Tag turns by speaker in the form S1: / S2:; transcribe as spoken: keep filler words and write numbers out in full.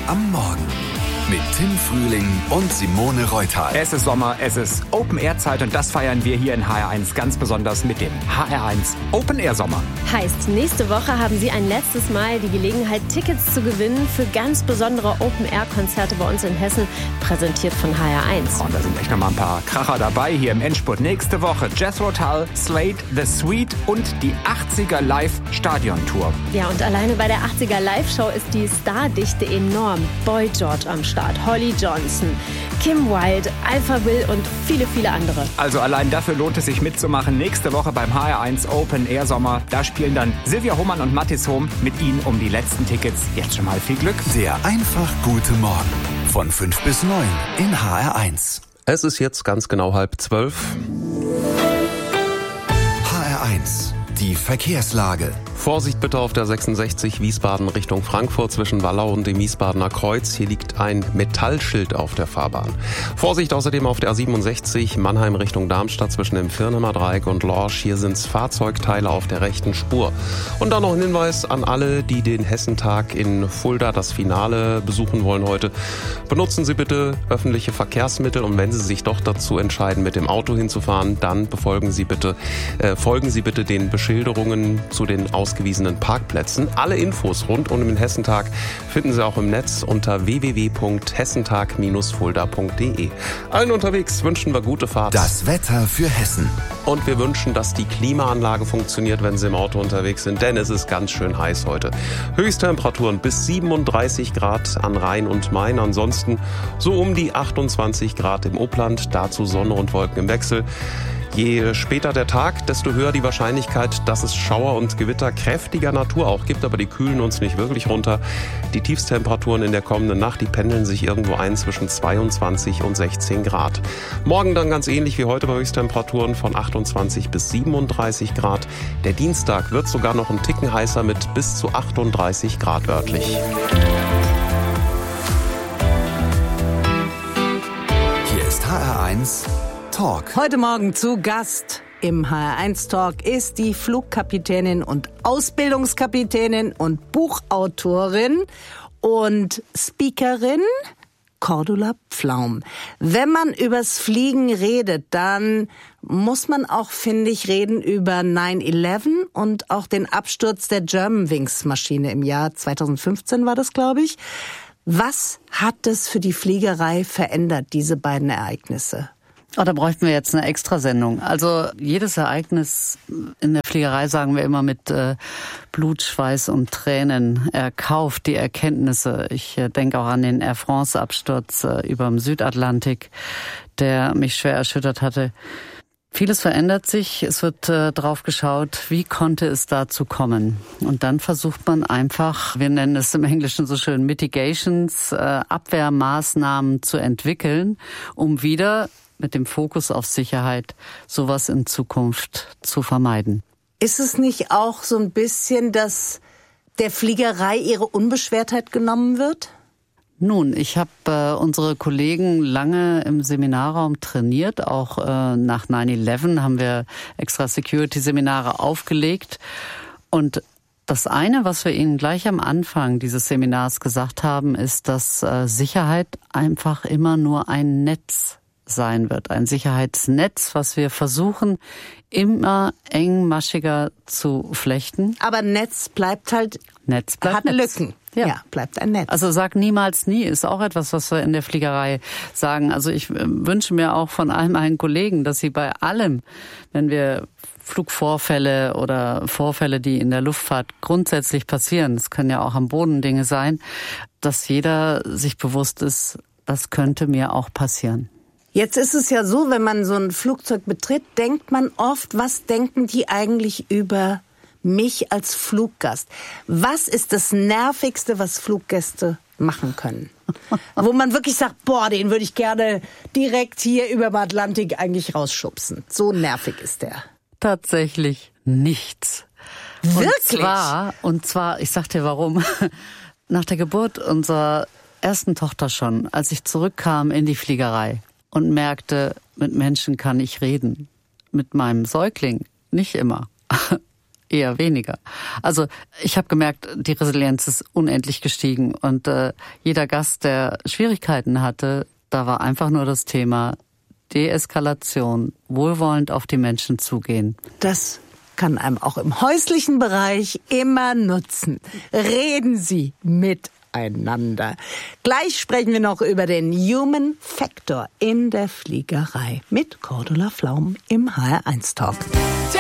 S1: am Morgen mit Tim Frühling und Simone Reuthal.
S2: Es ist Sommer, es ist Open-Air-Zeit und das feiern wir hier in H R eins ganz besonders mit dem H R eins Open-Air-Sommer.
S3: Heißt, nächste Woche haben Sie ein letztes Mal die Gelegenheit, Tickets zu gewinnen für ganz besondere Open-Air-Konzerte bei uns in Hessen, präsentiert von H R eins.
S2: Und da sind echt noch mal ein paar Kracher dabei hier im Endspurt. Nächste Woche Jethro Tull, Slade, The Sweet und die achtziger Live-Stadion-Tour.
S3: Ja, und alleine bei der achtziger Live-Show ist die Stardichte enorm. Boy George am Start, Holly Johnson, Kim Wilde, Alpha Will und viele, viele andere.
S2: Also allein dafür lohnt es sich mitzumachen. Nächste Woche beim H R eins Open Air Sommer. Da spielen dann Silvia Hohmann und Mathis Hohm mit Ihnen um die letzten Tickets. Jetzt schon mal viel Glück.
S1: Der einfach gute Morgen von fünf bis neun in H R eins.
S4: Es ist jetzt ganz genau halb zwölf.
S1: H R eins, die Verkehrslage.
S4: Vorsicht bitte auf der sechsundsechzig Wiesbaden Richtung Frankfurt zwischen Wallau und dem Wiesbadener Kreuz. Hier liegt ein Metallschild auf der Fahrbahn. Vorsicht außerdem auf der A siebenundsechzig Mannheim Richtung Darmstadt zwischen dem Firnheimer Dreieck und Lorsch. Hier sind Fahrzeugteile auf der rechten Spur. Und dann noch ein Hinweis an alle, die den Hessentag in Fulda, das Finale, besuchen wollen heute. Benutzen Sie bitte öffentliche Verkehrsmittel und wenn Sie sich doch dazu entscheiden, mit dem Auto hinzufahren, dann befolgen Sie bitte, äh, folgen Sie bitte den Beschilderungen zu den ausgewiesenen Parkplätzen. Alle Infos rund um den Hessentag finden Sie auch im Netz unter w w w punkt hessentag Bindestrich fulda punkt d e. Allen unterwegs wünschen wir gute Fahrt.
S1: Das Wetter für Hessen.
S4: Und wir wünschen, dass die Klimaanlage funktioniert, wenn Sie im Auto unterwegs sind, denn es ist ganz schön heiß heute. Höchsttemperaturen bis siebenunddreißig Grad an Rhein und Main, ansonsten so um die achtundzwanzig Grad im Upland, dazu Sonne und Wolken im Wechsel. Je später der Tag, desto höher die Wahrscheinlichkeit, dass es Schauer und Gewitter kräftiger Natur auch gibt, aber die kühlen uns nicht wirklich runter. Die Tiefstemperaturen in der kommenden Nacht, die pendeln sich irgendwo ein zwischen zweiundzwanzig und sechzehn Grad. Morgen dann ganz ähnlich wie heute bei Höchsttemperaturen von achtundzwanzig bis siebenunddreißig Grad. Der Dienstag wird sogar noch ein Ticken heißer mit bis zu achtunddreißig Grad wörtlich.
S1: Hier ist H R eins Talk.
S5: Heute Morgen zu Gast im H R eins Talk ist die Flugkapitänin und Ausbildungskapitänin und Buchautorin und Speakerin Cordula Pflaum. Wenn man übers Fliegen redet, dann muss man auch, finde ich, reden über neun elf und auch den Absturz der Germanwings-Maschine im Jahr zweitausendfünfzehn war das, glaube ich. Was hat es für die Fliegerei verändert, diese beiden Ereignisse?
S6: Oh, da bräuchten wir jetzt eine Extrasendung. Also jedes Ereignis in der Fliegerei, sagen wir immer, mit äh, Blut, Schweiß und Tränen erkauft, die Erkenntnisse. Ich äh, denke auch an den Air France-Absturz äh, über dem Südatlantik, der mich schwer erschüttert hatte. Vieles verändert sich, es wird äh, drauf geschaut, wie konnte es dazu kommen. Und dann versucht man einfach, wir nennen es im Englischen so schön Mitigations, äh, Abwehrmaßnahmen zu entwickeln, um wieder mit dem Fokus auf Sicherheit sowas in Zukunft zu vermeiden.
S5: Ist es nicht auch so ein bisschen, dass der Fliegerei ihre Unbeschwertheit genommen wird?
S6: Nun, ich habe äh, unsere Kollegen lange im Seminarraum trainiert. Auch äh, nach neun elf haben wir extra Security-Seminare aufgelegt. Und das eine, was wir Ihnen gleich am Anfang dieses Seminars gesagt haben, ist, dass äh, Sicherheit einfach immer nur ein Netz sein wird. Ein Sicherheitsnetz, was wir versuchen, immer engmaschiger zu flechten.
S5: Aber Netz bleibt halt,
S6: Netz bleibt
S5: hat
S6: Netz.
S5: Lücken.
S6: Ja.
S5: ja, bleibt ein Netz.
S6: Also sag niemals nie, ist auch etwas, was wir in der Fliegerei sagen. Also ich wünsche mir auch von all meinen Kollegen, dass sie bei allem, wenn wir Flugvorfälle oder Vorfälle, die in der Luftfahrt grundsätzlich passieren, es können ja auch am Boden Dinge sein, dass jeder sich bewusst ist, das könnte mir auch passieren.
S5: Jetzt ist es ja so, wenn man so ein Flugzeug betritt, denkt man oft, was denken die eigentlich über mich als Fluggast? Was ist das Nervigste, was Fluggäste machen können? Wo man wirklich sagt, boah, den würde ich gerne direkt hier über dem Atlantik eigentlich rausschubsen. So nervig ist der.
S6: Tatsächlich nichts.
S5: Wirklich?
S6: Und zwar, und zwar, ich sag dir warum, nach der Geburt unserer ersten Tochter schon, als ich zurückkam in die Fliegerei und merkte, mit Menschen kann ich reden. Mit meinem Säugling nicht immer. eher weniger. Also ich habe gemerkt, die Resilienz ist unendlich gestiegen und äh, jeder Gast, der Schwierigkeiten hatte, da war einfach nur das Thema Deeskalation, wohlwollend auf die Menschen zugehen.
S5: Das kann einem auch im häuslichen Bereich immer nutzen. Reden Sie miteinander. Gleich sprechen wir noch über den Human Factor in der Fliegerei mit Cordula Flaum im H R eins Talk.